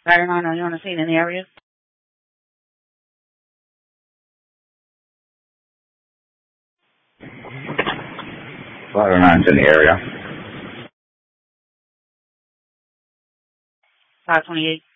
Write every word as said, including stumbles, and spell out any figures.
Fire nine, are you on the scene in the area? Fire nine's in the area. five twenty-eight.